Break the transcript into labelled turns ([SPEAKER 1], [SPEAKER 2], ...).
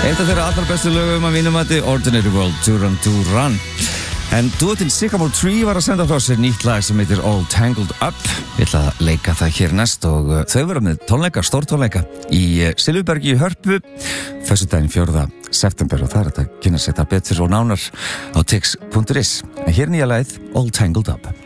[SPEAKER 1] Eitt af þeirra allar bestu lögum að mínum mati, Ordinary World, Duran Duran. En duettinn Sycamore Tree var að senda frá sér nýtt lag sem heitir All Tangled Up. Ég ætla að leika það hér næst og þau vera með tónleika, stórtónleika í Silfurbergi í Hörpu föstudaginn 4. september og það er þetta að kynna sér það betur og nánar á tix.is. En hér nýja lagið All Tangled Up.